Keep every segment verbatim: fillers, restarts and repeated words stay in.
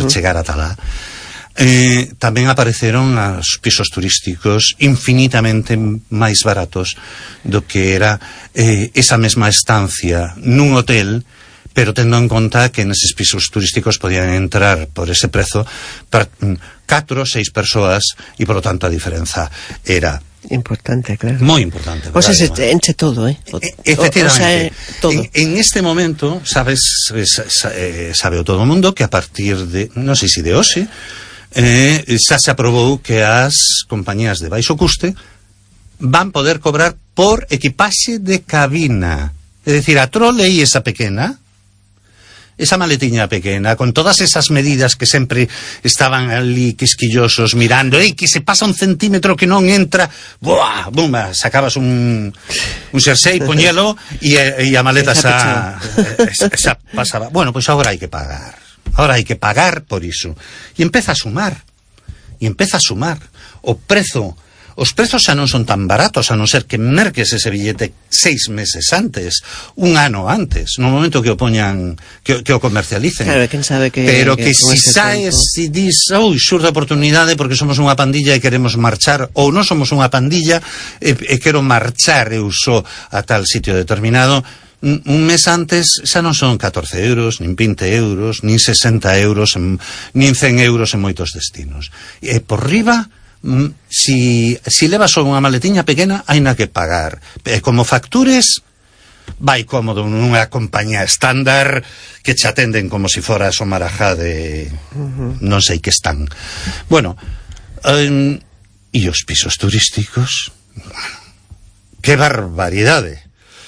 para chegar ata lá. Eh, tamén apareceron os pisos turísticos infinitamente máis baratos do que era eh, esa mesma estancia nun hotel, pero tendo en conta que neses pisos turísticos podían entrar por ese prezo para catro ou seis persoas, e por lo tanto a diferenza era importante, claro. Moi importante. O sea, se enche todo, eh? O, efectivamente. O sea, todo. En, en este momento, sabes, sabe, sabe o todo o mundo que a partir de, non sei se de hoxe, eh, xa se aprobou que as compañías de baixo custe van poder cobrar por equipaxe de cabina. É dicir, a trolei esa pequena, esa maletiña pequena, con todas esas medidas que sempre estaban ali quisquillosos mirando, ei, que se pasa un centímetro que non entra, buah, bumba, sacabas un un xersei, poñelo, e, e a maleta xa, xa pasaba. Bueno, pois pues agora hai que pagar. Agora hai que pagar por iso. E empeza a sumar. E empeza a sumar. O prezo, os prezos xa non son tan baratos, a non ser que merques ese billete seis meses antes, un ano antes, no momento que o poñan, que, que o comercialicen. Claro, quen sabe que... Pero que, que si saes, si dis, oh, xurda oportunidade porque somos unha pandilla e queremos marchar, ou non somos unha pandilla e, e quero marchar eu só a tal sitio determinado, un mes antes xa non son catorce euros, nin vinte euros, nin sesenta euros, nin cen euros en moitos destinos. E por riba, si, si levas unha maletiña pequena, hai na que pagar. E como factures, vai cómodo nunha compañía estándar que te atenden como si foras o marajá de non sei que están. Bueno, um, e os pisos turísticos, que barbaridade.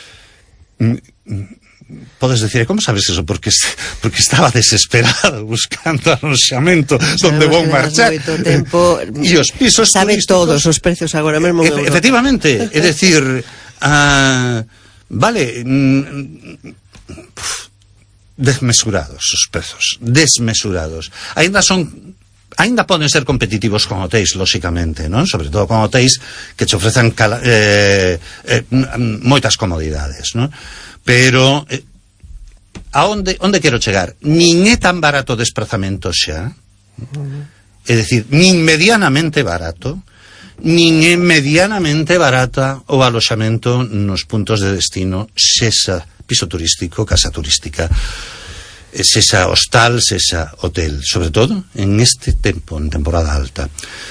Podes decir, como sabes eso? Porque, porque estaba desesperado buscando alojamento donde vou marchar. E os pisos sabe turísticos, todos os precios agora mesmo. E, efectivamente, é decir, uh, vale, desmesurados os prezos, desmesurados. Ainda son Ainda poden ser competitivos con hotéis, lóxicamente, non? Sobre todo con hotéis que te ofrecen cala, eh, eh, moitas comodidades, non? Pero eh, a onde, onde quero chegar? Nin é tan barato o desprazamento xa, é dicir, nin medianamente barato, nin é medianamente barata o aloxamento nos puntos de destino, sexa piso turístico, casa turística, sexa hostal, sexa hotel, sobre todo en este tempo, en temporada alta.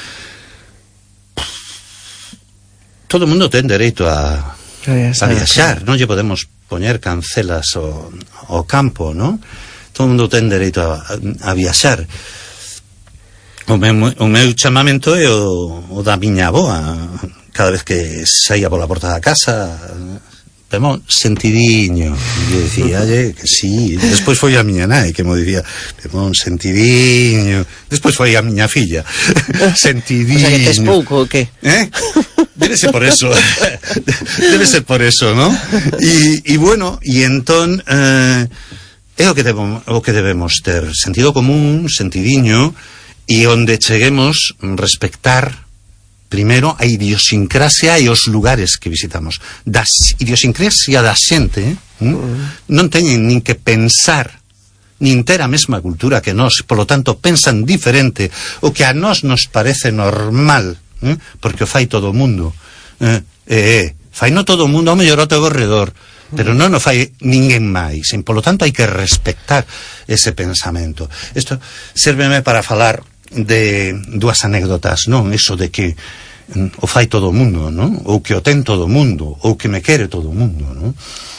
Todo o mundo ten dereito a, a viaxar, non lle podemos poñer cancelas ao, ao campo, non? Todo o mundo ten dereito a, a viaxar. O meu, o meu chamamento é o, o da miña avoa. Cada vez que saía pola porta da casa, Pemón, sentidiño. E eu dicía, que sí. Despois foi a miña nai que mo dicía, Pemón, sentidiño. Despois foi a miña filla, sentidiño. O sea, que tes pouco, o que? Eh? Debe ser por eso. Debe ser por eso, ¿no? E, e bueno, e entón eh, é o que, debemos, o que debemos ter. Sentido común, sentidiño, e onde cheguemos respectar primeiro a idiosincrasia e os lugares que visitamos. Da idiosincrasia da xente, eh? mm. non teñen nin que pensar nin ter a mesma cultura que nós, polo tanto pensan diferente, o que a nós nos parece normal, eh? porque o fai todo o mundo, eh, eh, fai no todo o mundo, ao mellor ao teu redor, pero non o fai ninguén máis, e polo tanto hai que respectar ese pensamento. Isto sérveme para falar de dúas anécdotas, non? Eso de que o fai todo o mundo, non? Ou que o ten todo o mundo, ou que me quere todo o mundo, non?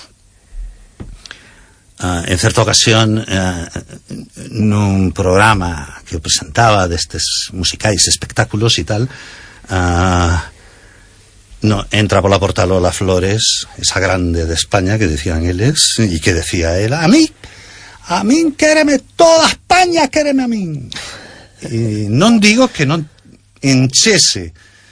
Uh, en certa ocasión, uh, nun programa que eu presentaba destes musicais espectáculos e tal, uh, no, entra pola porta Lola Flores, esa grande de España que decían eles, e que decía ela, a mí, a min quéreme toda España, quéreme a min. E non digo que non enchese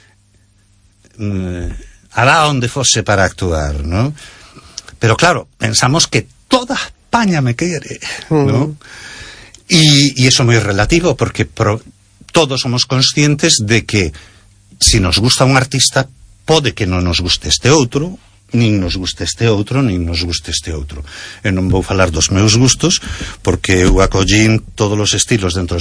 eh, alá onde fose para actuar, ¿no? Pero claro, pensamos que toda España me quere, ¿no? E, e eso é moi relativo, porque pro, todos somos conscientes de que si nos gusta un artista, pode que non nos guste este outro, nin nos guste este outro, nin nos guste este outro. Eu non vou falar dos meus gustos, porque eu acollín todos os estilos dentro